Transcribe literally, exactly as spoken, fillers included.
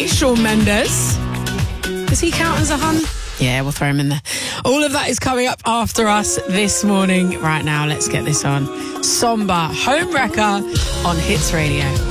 Hey, Shawn Mendes. Does he count as a hun? Yeah, we'll throw him in there. All of that is coming up after us this morning. Right now, let's get this on. Somber Home Wrecker on Hits Radio.